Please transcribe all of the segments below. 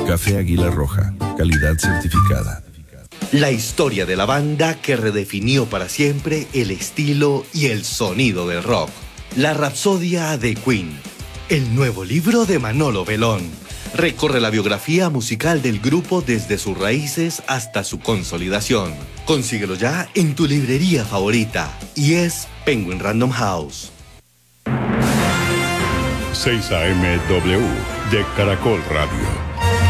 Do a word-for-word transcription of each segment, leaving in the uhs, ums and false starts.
Café Águila Roja, calidad certificada. La historia de la banda que redefinió para siempre el estilo y el sonido del rock. La Rapsodia de Queen. El nuevo libro de Manolo Belón. Recorre la biografía musical del grupo desde sus raíces hasta su consolidación. Consíguelo ya en tu librería favorita. Y es Penguin Random House. seis A M W de Caracol Radio.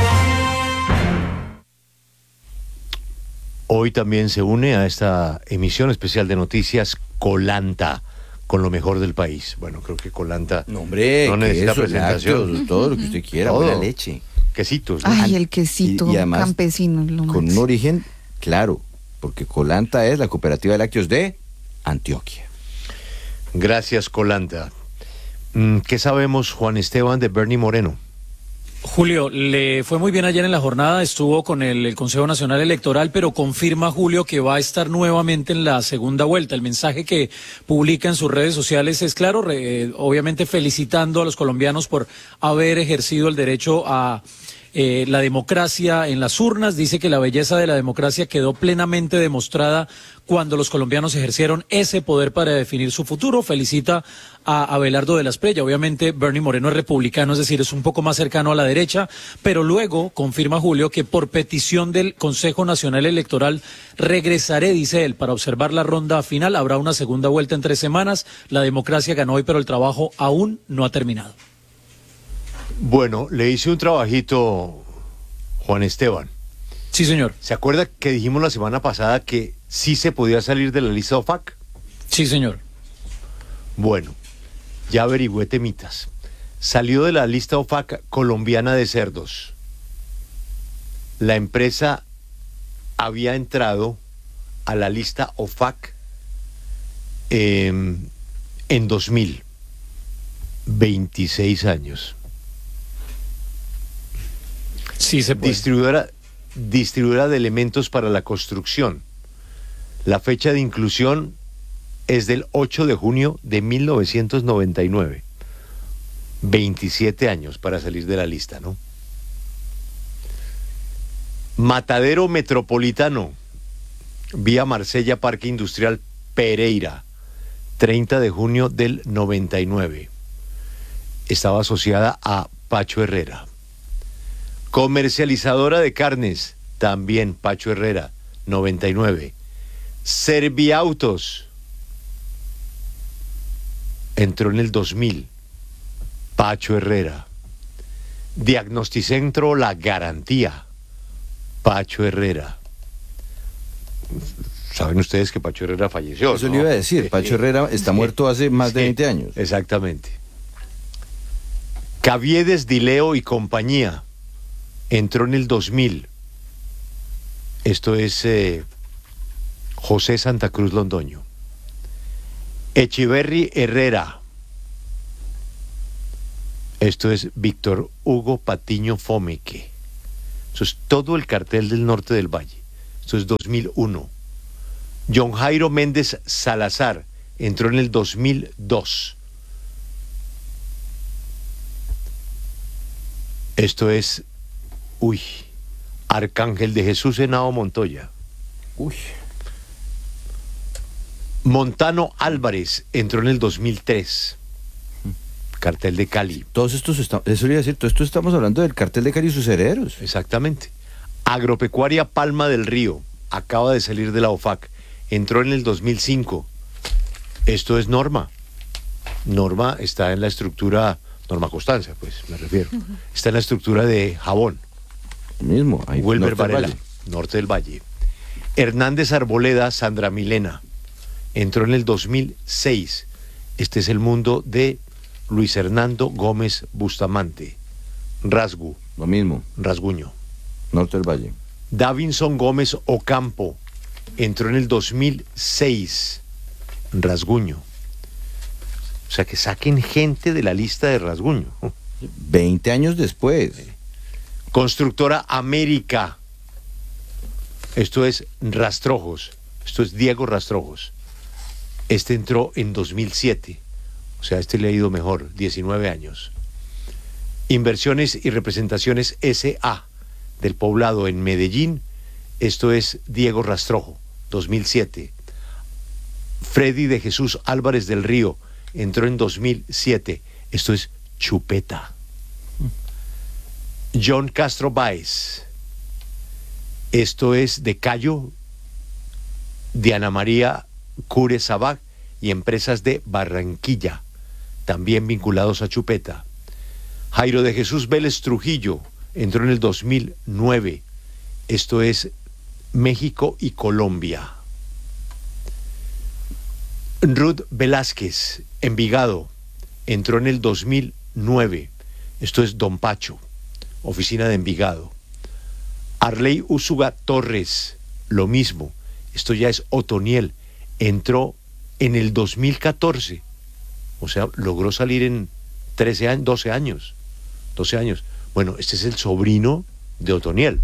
Hoy también se une a esta emisión especial de noticias Colanta, con lo mejor del país. Bueno, creo que Colanta no, hombre, no necesita queso, presentación. lácteos, todo lo que usted quiera, buena leche. Quesitos, ¿no? Ay, el quesito y, y además, campesino. Lo con más. un origen claro, porque Colanta es la cooperativa de lácteos de Antioquia. Gracias, Colanta. ¿Qué sabemos, Juan Esteban, de Bernie Moreno? Julio, le fue muy bien ayer en la jornada, estuvo con el, el Consejo Nacional Electoral, pero confirma, Julio, que va a estar nuevamente en la segunda vuelta. El mensaje que publica en sus redes sociales es claro, re, obviamente felicitando a los colombianos por haber ejercido el derecho a eh, la democracia en las urnas. Dice que la belleza de la democracia quedó plenamente demostrada cuando los colombianos ejercieron ese poder para definir su futuro. Felicita a Abelardo de la Espriella. Obviamente Bernie Moreno es republicano, es decir, es un poco más cercano a la derecha, pero luego confirma, Julio, que por petición del Consejo Nacional Electoral regresaré, dice él, para observar la ronda final. Habrá una segunda vuelta en tres semanas. La democracia ganó hoy, pero el trabajo aún no ha terminado. Bueno, le hice un trabajito, Juan Esteban. Sí, señor. ¿Se acuerda que dijimos la semana pasada que sí se podía salir de la lista O F A C? Sí, señor. Bueno, ya averigüé temitas. Salió de la lista O F A C colombiana de cerdos. La empresa había entrado a la lista O F A C eh, en dos mil. veintiséis años. Sí, se puede. Distribuidora, distribuidora de elementos para la construcción. La fecha de inclusión es del ocho de junio de mil novecientos noventa y nueve. veintisiete años para salir de la lista, ¿no? Matadero Metropolitano, vía Marsella Parque Industrial Pereira, treinta de junio del noventa y nueve. Estaba asociada a Pacho Herrera. Comercializadora de carnes, también Pacho Herrera, noventa y nueve. Serviautos, entró en el dos mil, Pacho Herrera. Diagnosticentro La Garantía, Pacho Herrera. Saben ustedes que Pacho Herrera falleció, Eso ¿no? le iba a decir, Pacho Herrera está muerto hace más de veinte años. Exactamente. Caviedes, Dileo y compañía, entró en el dos mil. Esto es eh, José Santa Cruz Londoño. Echeverry Herrera. Esto es Víctor Hugo Patiño Fomeque. Eso es todo el cartel del norte del Valle. Esto es dos mil uno. John Jairo Méndez Salazar entró en el dos mil dos. Esto es, uy, Arcángel de Jesús Henao Montoya. Uy. Montano Álvarez entró en el dos mil tres. Cartel de Cali. Todos estos, está, eso le iba a decir, todo esto estamos hablando del cartel de Cali y sus herederos. Exactamente. Agropecuaria Palma del Río, acaba de salir de la O F A C. Entró en el dos mil cinco. Esto es Norma. Norma está en la estructura, Norma Constanza, pues me refiero. Uh-huh. Está en la estructura de Jabón. El mismo. Ahí, Wilmer norte Varela, del norte del Valle. Hernández Arboleda, Sandra Milena. Entró en el dos mil seis. Este es el mundo de Luis Hernando Gómez Bustamante. Rasgu. Lo mismo. Rasguño. Norte del Valle. Davinson Gómez Ocampo. Entró en el dos mil seis. Rasguño. O sea, que saquen gente de la lista de Rasguño. veinte años después. Constructora América. Esto es Rastrojos. Esto es Diego Rastrojos. Este entró en dos mil siete. O sea, este le ha ido mejor. diecinueve años. Inversiones y Representaciones S A del Poblado en Medellín, esto es Diego Rastrojo, dos mil siete. Freddy de Jesús Álvarez del Río entró en dos mil siete, esto es Chupeta. John Castro Báez, esto es de Cayo, Diana María Cure Sabac y empresas de Barranquilla, también vinculados a Chupeta. Jairo de Jesús Vélez Trujillo entró en el dos mil nueve, esto es México y Colombia. Ruth Velázquez, Envigado, entró en el dos mil nueve, esto es Don Pacho, oficina de Envigado. Arley Úsuga Torres, lo mismo, esto ya es Otoniel, entró en el dos mil catorce, o sea, logró salir en trece años, doce años, doce años. Bueno, este es el sobrino de Otoniel.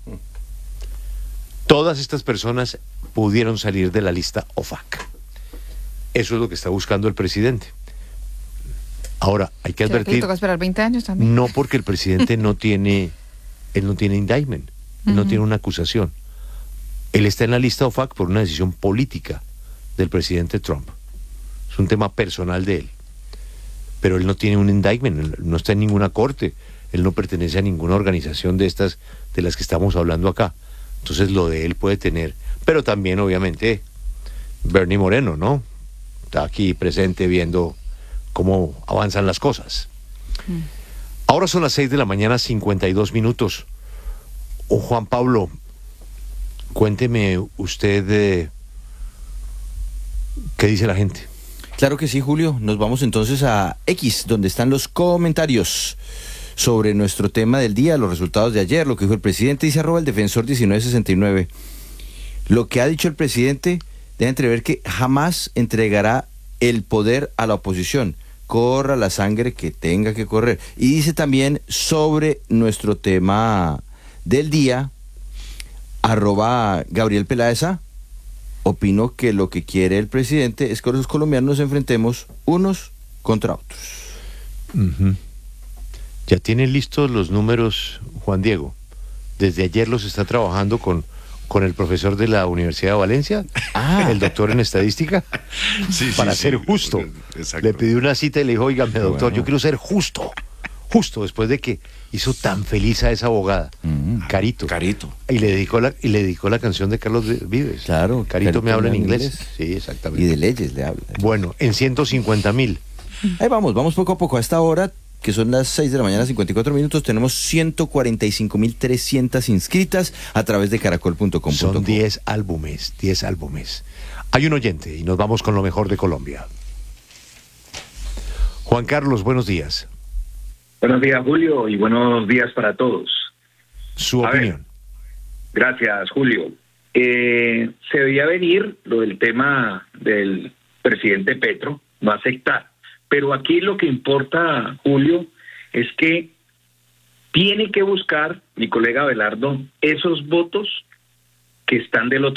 Todas estas personas pudieron salir de la lista O F A C. Eso es lo que está buscando el presidente. Ahora, hay que advertir... ¿Le toca esperar veinte años también? No, porque el presidente no tiene... Él no tiene indictment. Él no uh-huh. tiene una acusación. Él está en la lista O F A C por una decisión política del presidente Trump. Es un tema personal de él. Pero él no tiene un indictment, él no está en ninguna corte, él no pertenece a ninguna organización de estas de las que estamos hablando acá. Entonces lo de él puede tener, pero también obviamente Bernie Moreno, ¿no? Está aquí presente viendo cómo avanzan las cosas. Mm. Ahora son las seis de la mañana, cincuenta y dos minutos. Oh, Juan Pablo, cuénteme usted eh, qué dice la gente. Claro que sí, Julio. Nos vamos entonces a X, donde están los comentarios sobre nuestro tema del día, los resultados de ayer, lo que dijo el presidente. Dice arroba el defensor diecinueve sesenta y nueve. Lo que ha dicho el presidente deja entrever que jamás entregará el poder a la oposición. Corra la sangre que tenga que correr. Y dice también sobre nuestro tema del día, arroba Gabriel Peláeza, opino que lo que quiere el presidente es que los colombianos nos enfrentemos unos contra otros. Uh-huh. Ya tienen listos los números, Juan Diego. Desde ayer los está trabajando con, con el profesor de la Universidad de Valencia, ah. el doctor en estadística, sí, para sí, ser sí. justo. Exacto. Le pidió una cita y le dijo, oígame, doctor, bueno. yo quiero ser justo. Justo después de que hizo tan feliz a esa abogada, mm, Carito. Carito. Y le dedicó la, y le dedicó la canción de Carlos Vives. Claro. Carito, Carito me habla en inglés. inglés. Sí, exactamente. Y de leyes le habla. Bueno, en ciento cincuenta mil. Ahí vamos, vamos poco a poco. A esta hora, que son las seis de la mañana, cincuenta y cuatro minutos, tenemos ciento cuarenta y cinco mil trescientas inscritas a través de caracol punto com punto co. Son diez álbumes, diez álbumes. Hay un oyente y nos vamos con lo mejor de Colombia. Juan Carlos, buenos días. Buenos días, Julio, y buenos días para todos. Su A opinión. Ver, gracias, Julio. Eh, se veía venir lo del tema del presidente Petro, va a aceptar. Pero aquí lo que importa, Julio, es que tiene que buscar, mi colega Abelardo, esos votos que están del otro